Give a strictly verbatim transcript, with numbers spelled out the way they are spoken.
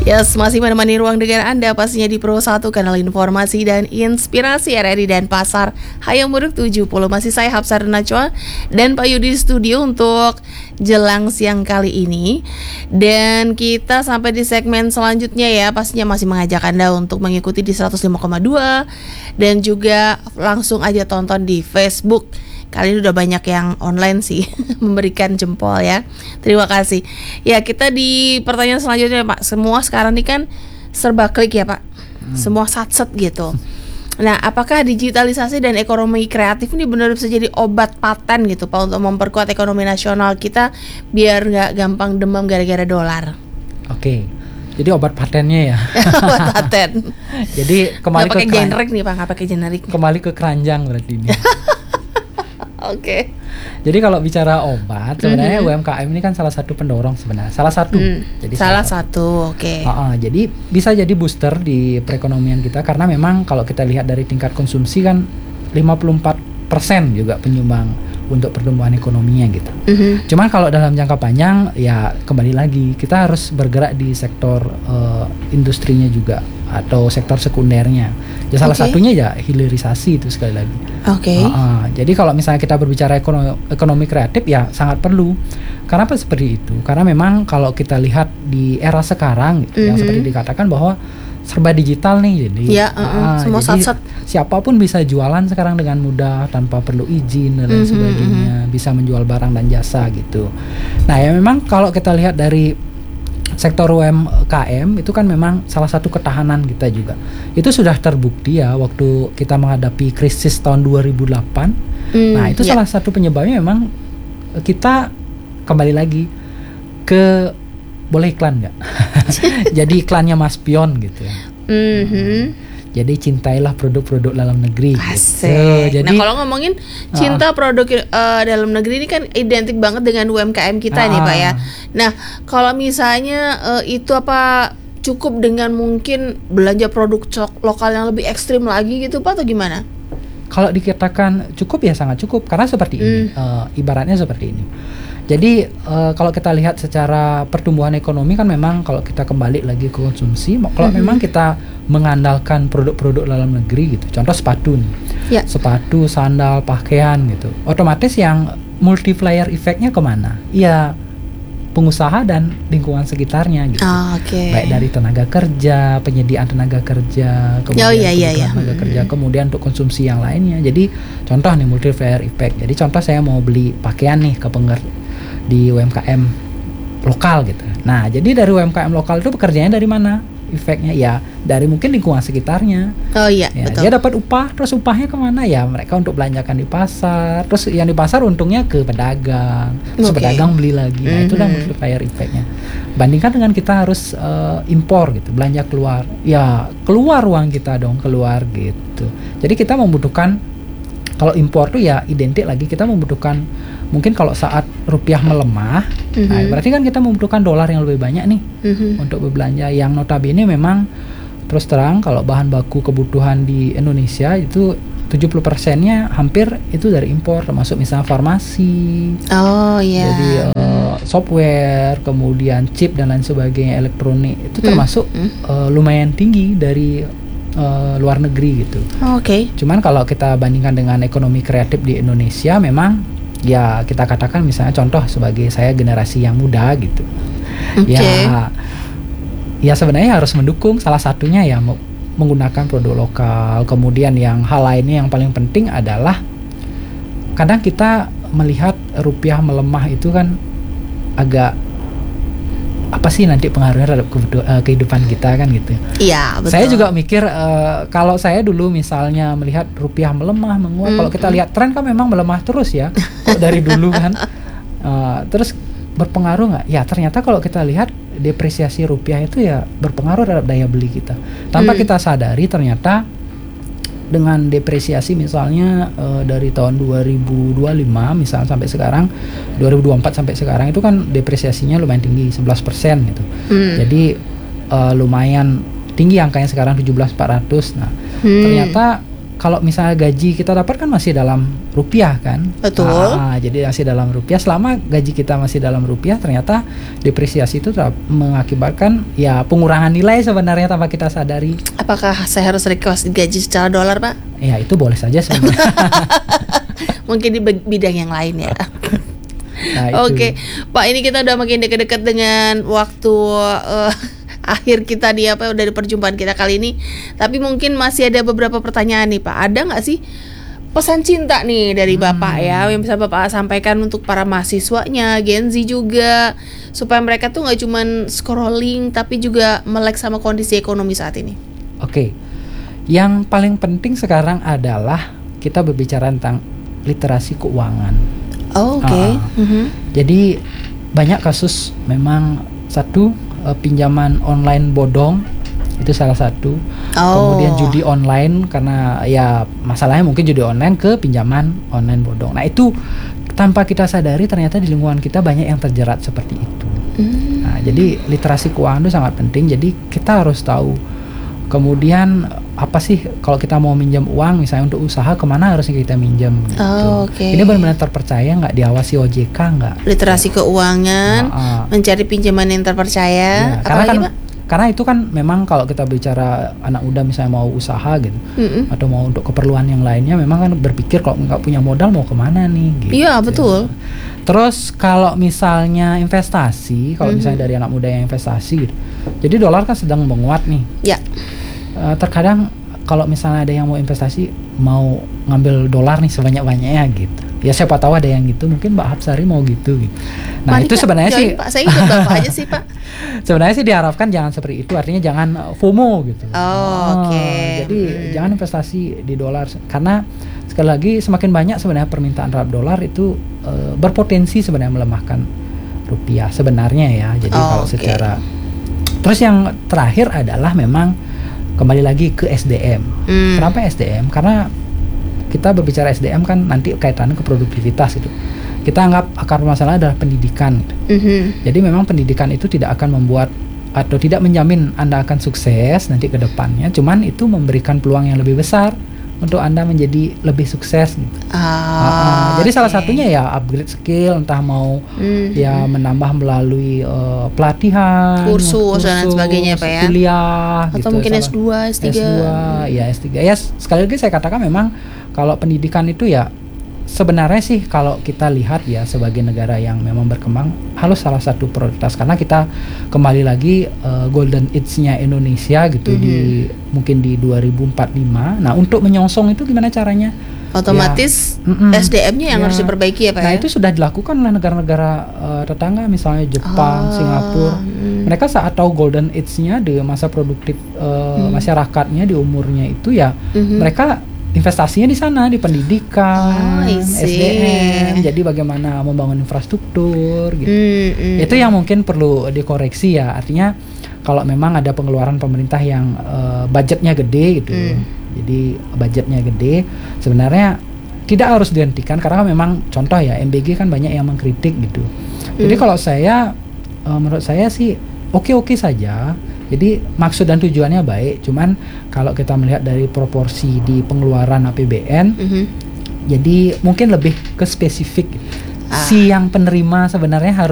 Yes, masih menemani ruang dengar Anda pastinya di Pro satu Kanal Informasi dan Inspirasi R R I dan Pasar Hayam Buruk tujuh puluh. Masih saya Hapsar Najwa dan Pak Yudi Studio untuk jelang siang kali ini. Dan kita sampai di segmen selanjutnya ya, pastinya masih mengajak Anda untuk mengikuti di seratus lima koma dua dan juga langsung aja tonton di Facebook. Kali ini udah banyak yang online sih memberikan jempol ya. Terima kasih. Ya, kita di pertanyaan selanjutnya Pak. Semua sekarang ini kan serba klik ya Pak. Hmm. Semua satset gitu. Nah, apakah digitalisasi dan ekonomi kreatif ini benar bisa jadi obat paten gitu Pak untuk memperkuat ekonomi nasional kita biar nggak gampang demam gara-gara dolar? Oke. Jadi obat patennya ya. Obat paten. Jadi kembali nggak ke pakai generik nih Pak, nggak pakai generik. Kembali ke keranjang berarti ini. Oke. Okay. Jadi kalau bicara obat, sebenarnya mm-hmm. U M K M ini kan salah satu pendorong sebenarnya, salah satu. Mm, jadi salah, salah satu, oke. Okay. Uh, uh, jadi bisa jadi booster di perekonomian kita karena memang kalau kita lihat dari tingkat konsumsi kan lima puluh empat persen juga penyumbang untuk pertumbuhan ekonominya gitu. Mm-hmm. Cuman kalau dalam jangka panjang ya kembali lagi kita harus bergerak di sektor uh, industrinya juga atau sektor sekundernya. Ya salah okay. satunya ya hilirisasi itu sekali lagi. Oke. Okay. Uh, uh, jadi kalau misalnya kita berbicara ekonomi, ekonomi kreatif ya sangat perlu. Kenapa seperti itu? Karena memang kalau kita lihat di era sekarang mm-hmm. yang seperti dikatakan bahwa serba digital nih, jadi ya, uh, uh, semua jadi sat-sat. Siapapun bisa jualan sekarang dengan mudah tanpa perlu izin dan lain mm-hmm, sebagainya, mm-hmm. bisa menjual barang dan jasa gitu. Nah ya memang kalau kita lihat dari sektor U M K M itu kan memang salah satu ketahanan kita juga. Itu sudah terbukti ya waktu kita menghadapi krisis tahun dua ribu delapan. Mm, nah itu yeah. salah satu penyebabnya memang kita kembali lagi ke boleh iklan nggak? Jadi iklannya Mas Pion gitu ya. Mm-hmm. Jadi cintailah produk-produk dalam negeri. Asik. Gitu. Jadi, nah kalau ngomongin cinta uh, produk uh, dalam negeri ini kan identik banget dengan U M K M kita uh, nih Pak ya. Nah kalau misalnya uh, itu apa cukup dengan mungkin belanja produk cok lokal yang lebih ekstrim lagi gitu Pak atau gimana? Kalau dikatakan cukup ya sangat cukup karena seperti mm. ini. Uh, ibaratnya seperti ini. Jadi uh, kalau kita lihat secara pertumbuhan ekonomi kan memang kalau kita kembali lagi ke konsumsi, kalau mm-hmm. memang kita mengandalkan produk-produk dalam negeri gitu, contoh sepatu nih, yeah. sepatu, sandal, pakaian gitu, otomatis yang multiplier efeknya kemana? Iya pengusaha dan lingkungan sekitarnya gitu, oh, okay. baik dari tenaga kerja, penyediaan tenaga kerja, kemudian oh, iya, iya, iya. tenaga kerja, kemudian untuk konsumsi yang lainnya. Jadi contoh nih multiplier effect. Jadi contoh saya mau beli pakaian nih ke pengerti di U M K M lokal gitu. Nah, jadi dari U M K M lokal itu pekerjaannya dari mana? Efeknya ya dari mungkin lingkungan sekitarnya. Oh iya, ya, betul. Dia dapat upah, terus upahnya kemana? Ya mereka untuk belanjakan di pasar. Terus yang di pasar untungnya ke pedagang. Terus okay. pedagang beli lagi. Nah, mm-hmm. itu kan multiplier effect-nya. Bandingkan dengan kita harus uh, impor gitu, belanja keluar. Ya, keluar uang kita dong, keluar gitu. Jadi kita membutuhkan kalau impor tuh ya identik lagi kita membutuhkan mungkin kalau saat rupiah melemah, mm-hmm. nah berarti kan kita membutuhkan dolar yang lebih banyak nih mm-hmm. untuk berbelanja. Yang notabene memang terus terang kalau bahan baku kebutuhan di Indonesia itu tujuh puluh persennya hampir itu dari impor, termasuk misalnya farmasi, oh iya, yeah. jadi uh, software, kemudian chip dan lain sebagainya, elektronik itu termasuk mm-hmm. uh, lumayan tinggi dari Uh, luar negeri gitu. Oh, oke. Okay. Cuman kalau kita bandingkan dengan ekonomi kreatif di Indonesia, memang ya kita katakan misalnya contoh sebagai saya generasi yang muda gitu. Okay. Ya, ya sebenarnya harus mendukung salah satunya ya menggunakan produk lokal. Kemudian yang hal lainnya yang paling penting adalah kadang kita melihat rupiah melemah itu kan agak apa sih nanti pengaruhnya terhadap kehidupan kita kan gitu. Iya, betul. Saya juga mikir uh, kalau saya dulu misalnya melihat rupiah melemah, menguat, mm, kalau kita mm. lihat tren kan memang melemah terus ya, kok dari dulu kan. Uh, terus berpengaruh nggak? Ya ternyata kalau kita lihat depresiasi rupiah itu ya berpengaruh terhadap daya beli kita. Tanpa mm. kita sadari ternyata dengan depresiasi misalnya uh, dari tahun dua ribu dua puluh lima misalnya sampai sekarang dua ribu dua puluh empat sampai sekarang itu kan depresiasinya lumayan tinggi sebelas persen gitu. Hmm. Jadi uh, lumayan tinggi angkanya sekarang tujuh belas ribu empat ratus. Nah, hmm. ternyata kalau misalnya gaji kita dapat kan masih dalam rupiah kan. Betul. Ah, jadi masih dalam rupiah. Selama gaji kita masih dalam rupiah, ternyata depresiasi itu tetap mengakibatkan ya pengurangan nilai sebenarnya tanpa kita sadari. Apakah saya harus request gaji secara dolar, Pak? Ya itu boleh saja sebenarnya. Mungkin di bidang yang lain ya. Nah, Oke, Pak, ini kita udah makin dekat-dekat dengan waktu uh, akhir kita di apa udah di perjumpaan kita kali ini. Tapi mungkin masih ada beberapa pertanyaan nih, Pak. Ada nggak sih pesan cinta nih dari Bapak Hmm. ya yang bisa Bapak sampaikan untuk para mahasiswanya, Gen Z juga, supaya mereka tuh nggak cuman scrolling tapi juga melek sama kondisi ekonomi saat ini. Oke, yang paling penting sekarang adalah kita berbicara tentang literasi keuangan. Oh, Oke. Okay. Ah. Mhm. Jadi banyak kasus memang satu uh, pinjaman online bodong itu salah satu. Oh. Kemudian judi online karena ya masalahnya mungkin judi online ke pinjaman online bodong. Nah itu tanpa kita sadari ternyata di lingkungan kita banyak yang terjerat seperti itu. Hmm. Nah jadi literasi keuangan itu sangat penting. Jadi kita harus tahu. Kemudian apa sih kalau kita mau minjam uang misalnya untuk usaha kemana harusnya kita minjam gitu. Oh, oke. Ini benar-benar terpercaya nggak, diawasi O J K nggak? Literasi keuangan, Nah, ah. mencari pinjaman yang terpercaya. Ya, karena Apalagi, kan Pak? karena itu kan memang kalau kita bicara anak muda misalnya mau usaha gitu Mm-mm. atau mau untuk keperluan yang lainnya memang kan berpikir kalau nggak punya modal mau kemana nih gitu. Iya, betul. Terus kalau misalnya investasi, kalau Mhm. misalnya dari anak muda yang investasi gitu. Jadi dolar kan sedang menguat nih. Ya. Uh, terkadang kalau misalnya ada yang mau investasi mau ngambil dolar nih sebanyak-banyaknya gitu. Ya siapa tahu ada yang gitu, mungkin Mbak Hapsari mau gitu gitu. Nah, Mari, itu Kak, sebenarnya join, sih Pak. Saya ikut Bapak aja sih, Pak. sebenarnya sih diharapkan jangan seperti itu, artinya jangan uh, FOMO gitu. Oh, oke. Jadi Hmm. jangan investasi di dolar karena sekali lagi semakin banyak sebenarnya permintaan terhadap dolar itu uh, berpotensi sebenarnya melemahkan rupiah sebenarnya ya. Jadi Oh, kalau oke. secara terus yang terakhir adalah memang kembali lagi ke S D M. Hmm. Kenapa S D M? Karena kita berbicara S D M kan nanti kaitannya ke produktivitas gitu. Kita anggap akar masalah adalah pendidikan gitu. Mhm. Jadi memang pendidikan itu tidak akan membuat atau tidak menjamin Anda akan sukses nanti ke depannya, cuman itu memberikan peluang yang lebih besar untuk Anda menjadi lebih sukses gitu. Ah, Ah, ah. Jadi salah oke. satunya ya upgrade skill, entah mau Mhm. ya menambah melalui uh, pelatihan, Kursus dan lain sebagainya, Pak, ya. kuliah Atau gitu, mungkin salah- S dua, S tiga. S dua, ya S tiga. Ya sekali lagi saya katakan memang kalau pendidikan itu ya sebenarnya sih kalau kita lihat ya sebagai negara yang memang berkembang harus salah satu prioritas karena kita kembali lagi uh, golden age-nya Indonesia gitu Mhm. di mungkin di dua ribu empat puluh lima. Nah, untuk menyongsong itu gimana caranya? Otomatis Ya, mm-mm. S D M-nya yang Ya. harus diperbaiki ya, Pak. Nah, ya? itu sudah dilakukan oleh negara-negara uh, tetangga misalnya Jepang, Ah, Singapura. mm. Mereka saat tahu golden age-nya di masa produktif uh, Hmm. masyarakatnya di umurnya itu ya Mhm. mereka investasinya di sana di pendidikan, Oh, I S see. D M, jadi bagaimana membangun infrastruktur gitu. Mm, mm. Itu yang mungkin perlu dikoreksi ya. Artinya kalau memang ada pengeluaran pemerintah yang uh, budgetnya gede gitu. Hmm. Jadi budgetnya gede, sebenarnya tidak harus dihentikan karena memang contoh ya M B G kan banyak yang mengkritik gitu. Jadi Hmm. kalau saya uh, menurut saya sih oke-oke saja. Jadi maksud dan tujuannya baik, cuman kalau kita melihat dari proporsi di pengeluaran A P B N, Mhm. jadi mungkin lebih ke spesifik. Ah. Si yang penerima sebenarnya harus